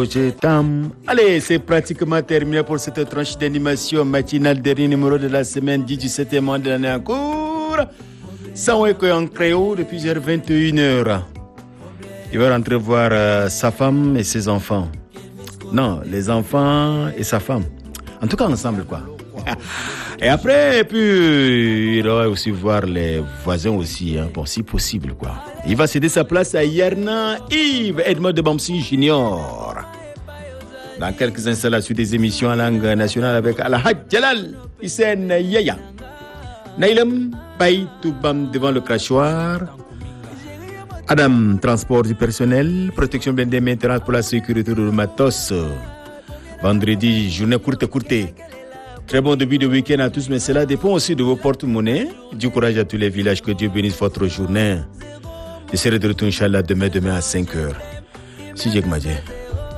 Roger Tam. Allez, c'est pratiquement terminé pour cette tranche d'animation matinale, dernier numéro de la semaine du 17e mois de l'année en cours. Sans en créole depuis 21h. Il va rentrer voir sa femme et ses enfants. Non, les enfants et sa femme. En tout cas, ensemble, quoi. Et après, puis, il va aussi voir les voisins aussi, hein, bon, si possible, quoi. Il va céder sa place à Yerna Yves Edmond de Bamsi Junior. Dans quelques instants, la suite des émissions en langue nationale avec Alhaj Jalal Hissène Yaya. Naïlam Baï Toubam devant le crachoir. Adam, transport du personnel, protection blindée, maintenance pour la sécurité du matos. Vendredi, journée courte. Très bon début de week-end à tous, mais cela dépend aussi de vos porte-monnaies. Du courage à tous les villages, que Dieu bénisse votre journée. Je serai de retour, Inch'Allah, demain à 5h. Si Dieu